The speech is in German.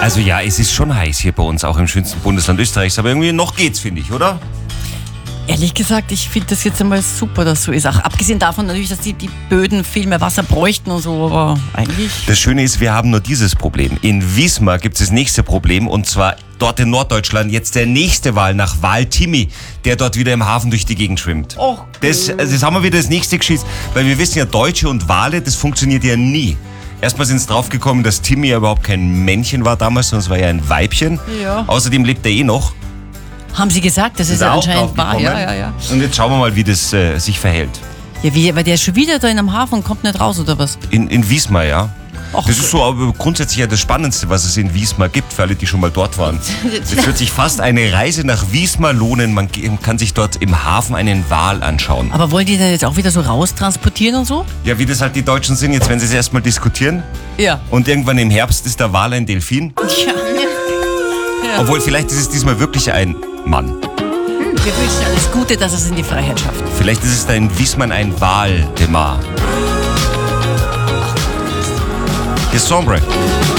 Also ja, es ist schon heiß hier bei uns, auch im schönsten Bundesland Österreichs. Aber irgendwie noch geht's, finde ich, oder? Ehrlich gesagt, ich finde das jetzt einmal super, dass so ist. Auch abgesehen davon natürlich, dass die Böden viel mehr Wasser bräuchten und so, aber eigentlich... Das Schöne ist, wir haben nur dieses Problem. In Wismar gibt es das nächste Problem, und zwar dort in Norddeutschland jetzt der nächste Wal nach Wal Timmi, der dort wieder im Hafen durch die Gegend schwimmt. Oh. Das haben wir wieder das nächste geschissen, weil wir wissen ja, Deutsche und Wale, das funktioniert ja nie. Erstmal sind es draufgekommen, dass Timmi ja überhaupt kein Männchen war damals, sondern es war ja ein Weibchen. Ja. Außerdem lebt er eh noch. Haben Sie gesagt, das ist ja auch anscheinend wahr. draufgekommen. Ja. Und jetzt schauen wir mal, wie das sich verhält. Ja, wie, aber der ist schon wieder da in einem Hafen und kommt nicht raus, oder was? In Wismar, ja. Ach, Das ist so aber grundsätzlich ja das Spannendste, was es in Wismar gibt, für alle, die schon mal dort waren. Es wird sich fast eine Reise nach Wismar lohnen. Man kann sich dort im Hafen einen Wal anschauen. Aber wollen die dann jetzt auch wieder so raustransportieren und so? Ja, wie das halt die Deutschen sind, jetzt werden sie es erstmal diskutieren. Ja. Und irgendwann im Herbst ist der Wal ein Delfin. Ja. Obwohl, vielleicht ist es diesmal wirklich ein Mann. Wir wünschen alles Gute, dass es in die Freiheit schafft. Vielleicht ist es da in Wismar ein Wal de Mar. Hier ist Sombre.